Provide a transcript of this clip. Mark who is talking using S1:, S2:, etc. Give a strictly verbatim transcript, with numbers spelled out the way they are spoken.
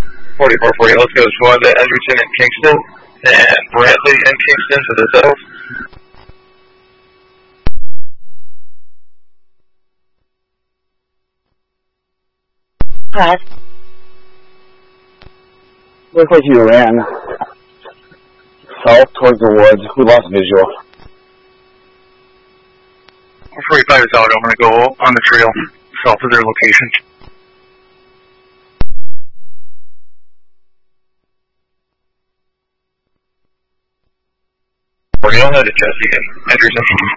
S1: forty-four forty, let's go squad to Edgerton and Kingston, and Brantley and Kingston to the south.
S2: Pat.
S3: Looks like you ran south towards the woods. We lost visual.
S1: forty-five is out. I'm going to go on the trail south of their location. We're going to Jesse and Edgerton.